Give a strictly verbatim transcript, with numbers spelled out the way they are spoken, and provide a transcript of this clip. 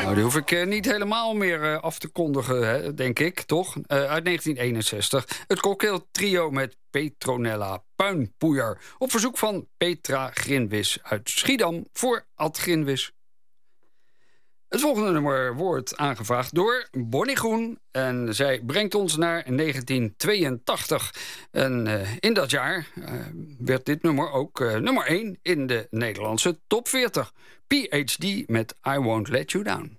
Nou, die hoef ik uh, niet helemaal meer uh, af te kondigen, hè, denk ik, toch? Uh, uit negentien eenenzestig. Het cocktailtrio met Petronella Puinpoeier. Op verzoek van Petra Grinwis uit Schiedam voor Ad Grinwis. Het volgende nummer wordt aangevraagd door Bonnie Groen. En zij brengt ons naar negentien tweeëntachtig. En uh, in dat jaar uh, werd dit nummer ook uh, nummer één in de Nederlandse top veertig. P H D met I Won't Let You Down.